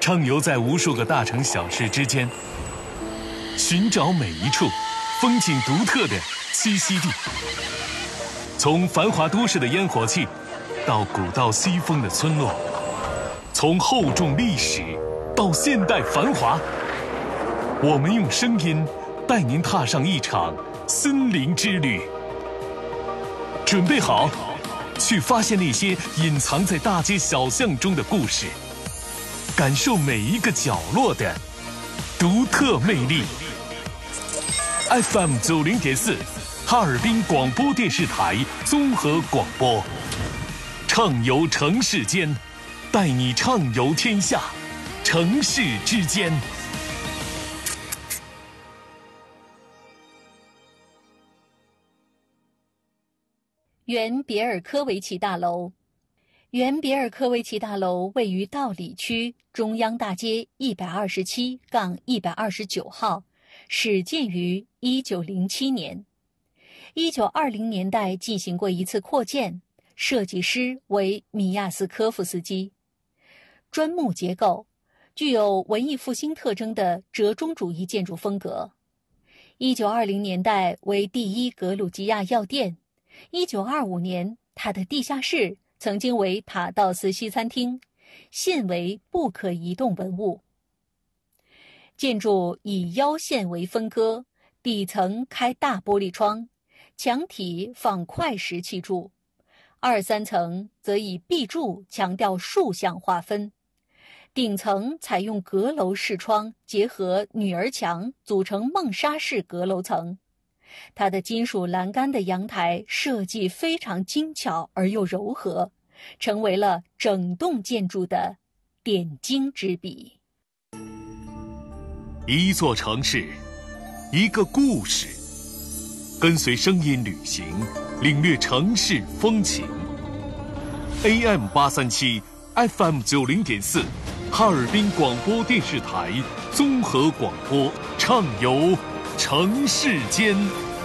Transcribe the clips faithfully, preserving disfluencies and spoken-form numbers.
畅游在无数个大城小市之间，寻找每一处风景独特的栖息地。从繁华都市的烟火气，到古道西风的村落，从厚重历史到现代繁华，我们用声音带您踏上一场森林之旅。准备好，去发现那些隐藏在大街小巷中的故事，感受每一个角落的独特魅力。F M 九零点四，哈尔滨广播电视台综合广播，畅游城市间，带你畅游天下，城市之间。 原别尔科维奇大楼，原别尔科维奇大楼位于道里区中央大街一百二十七杠一百二十九号，始建于一九零七年。一九二零年代进行过一次扩建，设计师为米亚斯科夫斯基。砖木结构，具有文艺复兴特征的折中主义建筑风格。一九二零年代为第一格鲁吉亚药店。一九二五年，它的地下室曾经为塔道斯西餐厅，现为不可移动文物。建筑以腰线为分割，底层开大玻璃窗，墙体放块石砌筑，二三层则以壁柱强调竖向划分，顶层采用阁楼式窗结合女儿墙组成梦莎式阁楼层。它的金属栏杆的阳台设计非常精巧而又柔和，成为了整栋建筑的点睛之笔。 一座城市，一个故事，跟随声音旅行，领略城市风情。A M 八三七 F M 九零点四，哈尔滨广播电视台综合广播，畅游城市间。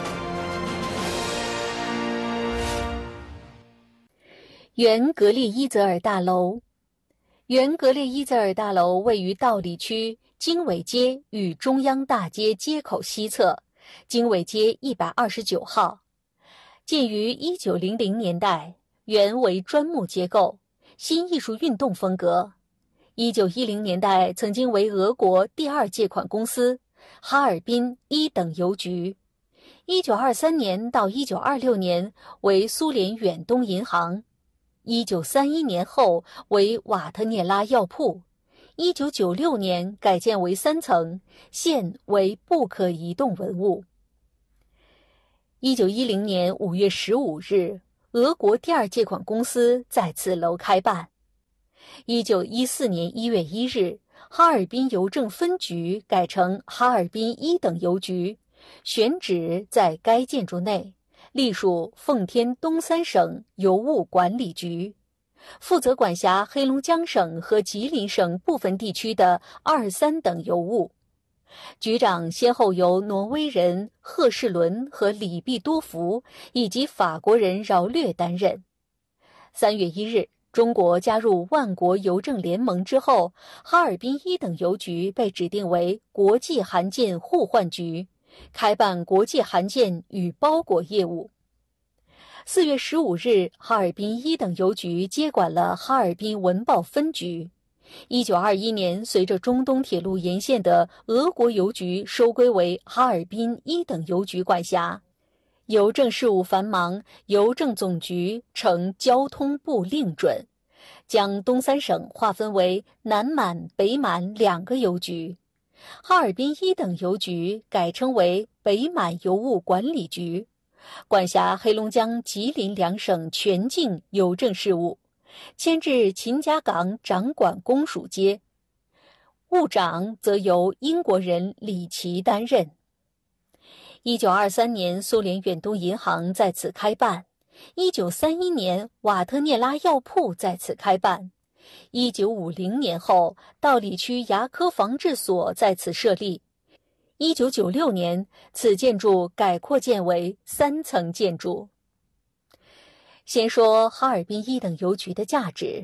原格列伊泽尔大楼，原格列伊泽尔大楼位于道里区经纬街与中央大街街口西侧，经纬街一百二十九号，建于一九零零年代，原为砖木结构，新艺术运动风格。一九一零年代曾经为俄国第二借款公司哈尔滨一等邮局。一九二三年到一九二六年为苏联远东银行。一九三一年后为瓦特涅拉药铺，一九九六年改建为三层，现为不可移动文物。一九一零年五月十五日，俄国第二借款公司在此楼开办。一九一四年一月一日，哈尔滨邮政分局改成哈尔滨一等邮局，选址在该建筑内。隶属奉天东三省邮务管理局，负责管辖黑龙江省和吉林省部分地区的二三等邮务。局长先后由挪威人赫士伦和里毕多福以及法国人饶略担任。三月一日，中国加入万国邮政联盟之后，哈尔滨一等邮局被指定为国际函件互换局，开办国际函件与包裹业务。四月十五日，哈尔滨一等邮局接管了哈尔滨文报分局。一九二一年，随着中东铁路沿线的俄国邮局收归为哈尔滨一等邮局管辖。邮政事务繁忙，邮政总局呈交通部令准，将东三省划分为南满、北满两个邮局。哈尔滨一等邮局改称为北满邮务管理局，管辖黑龙江、吉林两省全境邮政事务，迁至秦家岗掌管公署街，务长则由英国人李奇担任。一九二三年，苏联远东银行在此开办。一九三一年，瓦特涅拉药铺在此开办。一九五零年后，道里区牙科防治所在此设立。一九九六年，此建筑改扩建为三层建筑。先说哈尔滨一等邮局的价值。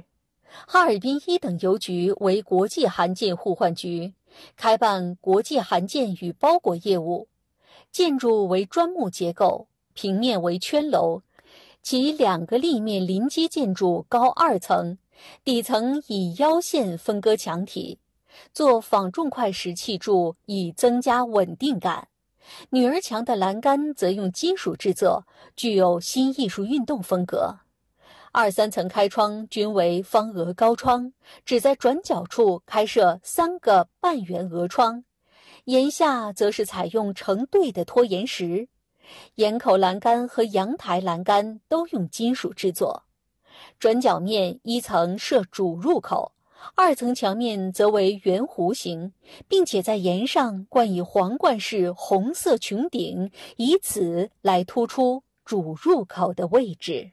哈尔滨一等邮局为国际函件互换局，开办国际函件与包裹业务。建筑为砖木结构，平面为圈楼，其两个立面临接建筑高二层，底层以腰线分割墙体，做仿重块石砌筑以增加稳定感。女儿墙的栏杆则用金属制作，具有新艺术运动风格。二三层开窗均为方额高窗，只在转角处开设三个半圆额窗，檐下则是采用成对的拖檐石。檐口栏杆和阳台栏杆都用金属制作。转角面一层设主入口，二层墙面则为圆弧形，并且在檐上冠以皇冠式红色穹顶，以此来突出主入口的位置。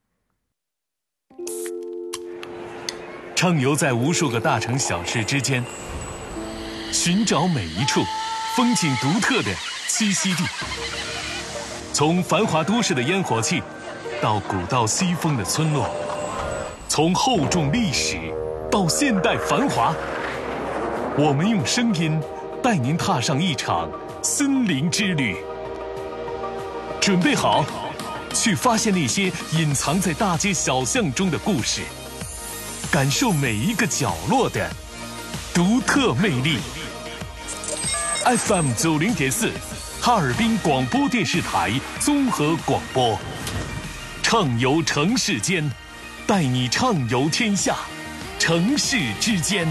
畅游在无数个大城小市之间，寻找每一处风景独特的栖息地。从繁华都市的烟火气，到古道西风的村落，从厚重历史到现代繁华，我们用声音带您踏上一场森林之旅。准备好，去发现那些隐藏在大街小巷中的故事，感受每一个角落的独特魅力。F M 九零点四，哈尔滨广播电视台综合广播，畅游城市间，带你畅游天下，城市之间。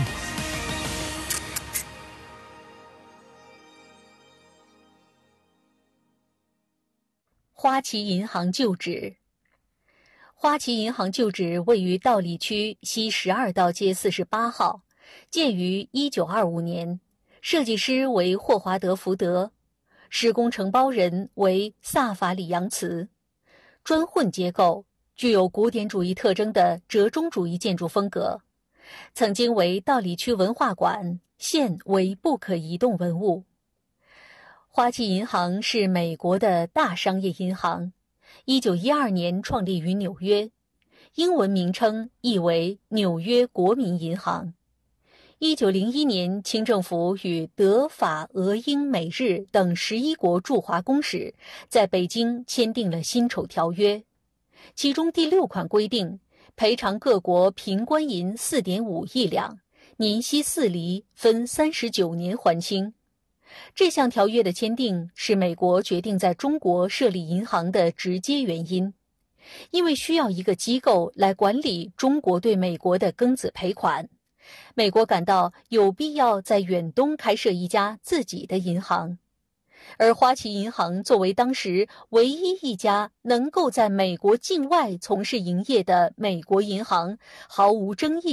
花旗银行旧址。花旗银行旧址位于道里区西十二道街四十八号，建于一九二五年，设计师为霍华德·福德，施工承包人为萨法里扬茨。砖混结构，具有古典主义特征的折中主义建筑风格，曾经为道里区文化馆，现为不可移动文物。花旗银行是美国的大商业银行，一九一二年创立于纽约，英文名称译为纽约国民银行。一九零一年，清政府与德、法、俄、英、美、日等十一国驻华公使在北京签订了辛丑条约，其中第六款规定，赔偿各国平官银 四点五亿两，年息四厘，分三十九年还清。这项条约的签订是美国决定在中国设立银行的直接原因，因为需要一个机构来管理中国对美国的庚子赔款，美国感到有必要在远东开设一家自己的银行。而花旗银行作为当时唯一一家能够在美国境外从事营业的美国银行，毫无争议